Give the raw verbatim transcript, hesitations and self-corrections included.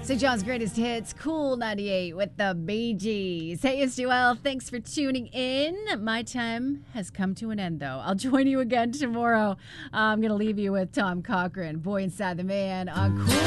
So John's greatest hits, Cool ninety-eight with the Bee Gees. Hey, it's Joelle. Thanks for tuning in. My time has come to an end, though. I'll join you again tomorrow. I'm going to leave you with Tom Cochran, Boy Inside the Man on Cool